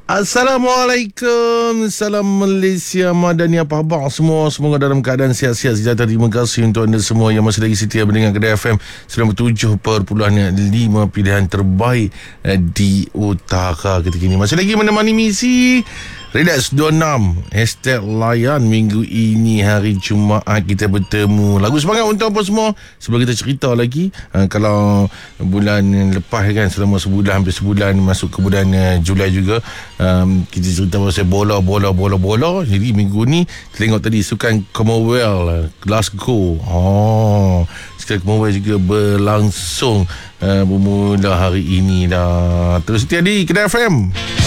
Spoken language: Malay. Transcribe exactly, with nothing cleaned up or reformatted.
Assalamualaikum. Salam Malaysia Madani. Apa khabar semua? Semoga dalam keadaan sihat-sihat sejahtera. Terima kasih untuk anda semua yang masih lagi setia mendengar Kedah F M sembilan puluh tujuh perpuluhan lima, pilihan terbaik di utara ketika ini. Masih lagi menemani misi Relax dua puluh enam Hashtag layan minggu ini, hari Jumaat kita bertemu. Lagu semangat untuk apa semua? Sebelum kita cerita lagi, uh, kalau bulan lepas kan, selama sebulan, hampir sebulan masuk ke bulan uh, Julai juga, um, kita cerita pasal bola, bola, bola, bola. Jadi minggu ni kita tengok tadi sukan Commonwealth uh, Glasgow. Oh, sukan Commonwealth juga berlangsung uh, bermula hari ini dah. Terus setia di Kedah F M.